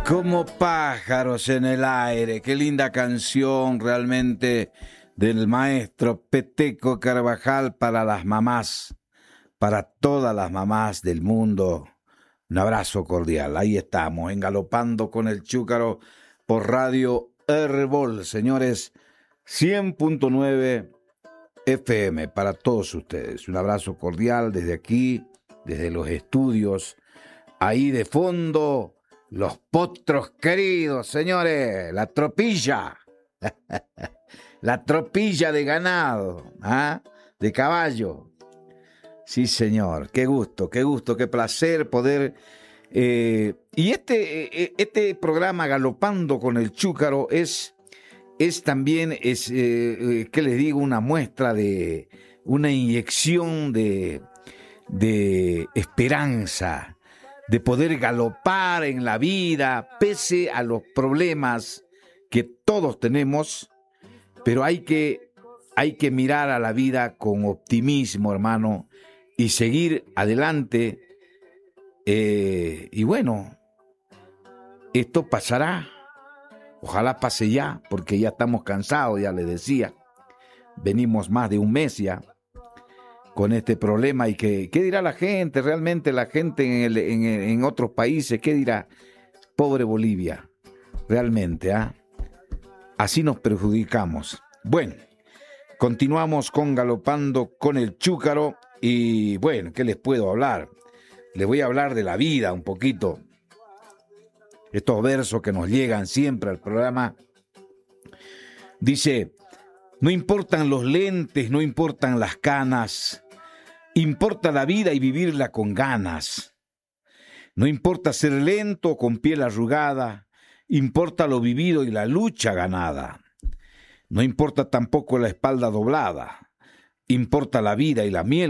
Como pájaros en el aire, qué linda canción realmente del maestro Peteco Carvajal para las mamás, para todas las mamás del mundo. Un abrazo cordial, ahí estamos, engalopando con el Chúcaro por Radio Herbol, señores, 100.9 FM para todos ustedes. Un abrazo cordial desde aquí, desde los estudios, ahí de fondo. Los potros queridos, señores, la tropilla, la tropilla de ganado, de caballo. Sí, señor, qué gusto, qué placer poder... y este programa Galopando con el Chúcaro es también, ¿qué les digo? Una muestra de una inyección de esperanza, de poder galopar en la vida, pese a los problemas que todos tenemos, pero hay que mirar a la vida con optimismo, hermano, y seguir adelante. Y bueno, esto pasará, ojalá pase ya, porque ya estamos cansados, ya les decía, venimos más de un mes ya con este problema. Y ¿qué dirá la gente? Realmente la gente en otros países, ¿qué dirá? Pobre Bolivia, realmente, así nos perjudicamos. Bueno, continuamos con Galopando con el Chúcaro y bueno, ¿qué les puedo hablar? Les voy a hablar de la vida un poquito. Estos versos que nos llegan siempre al programa. Dice: no importan los lentes, no importan las canas, importa la vida y vivirla con ganas. No importa ser lento o con piel arrugada, importa lo vivido y la lucha ganada. No importa tampoco la espalda doblada, importa la vida y la miel